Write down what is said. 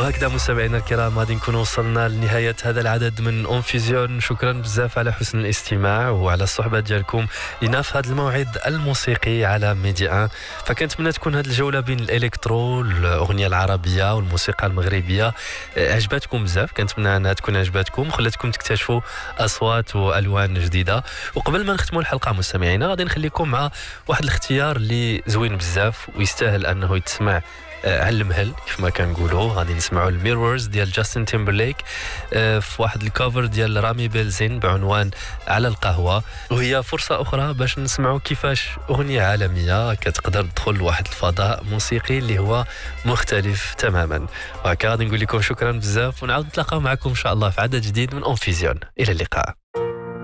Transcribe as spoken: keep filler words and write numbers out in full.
وهكذا مستمعينا الكرام غادي نكون وصلنا لنهاية هذا العدد من أونفيزيون. شكرا بزاف على حسن الاستماع وعلى الصحبة ديالكم لنا في هذا الموعد الموسيقي على ميدي واحد. فكنتمنى تكون هذه الجولة بين الإلكترو الأغنية العربية والموسيقى المغربية عجبتكم بزاف. كنتمنى أنها تكون عجبتكم وخلتكم تكتشفوا أصوات وألوان جديدة. وقبل ما نختموا الحلقة مستمعينا غادي نخليكم مع واحد الاختيار اللي زوين بزاف ويستاهل أنه يتسمع على المهل كيف ما كنقولوا. غادي نسمعوا الميرورز ديال جاستن تيمبرليك في واحد الكفر ديال رامي بيلزين بعنوان على القهوة. وهي فرصة أخرى باش نسمعوا كيفاش أغنية عالمية كتقدر تدخل لواحد الفضاء موسيقي اللي هو مختلف تماما. وهكا غادي نقول لكم شكرا بزاف ونعاود نتلاقاو معكم إن شاء الله في عدد جديد من أونفيزيون. إلى اللقاء.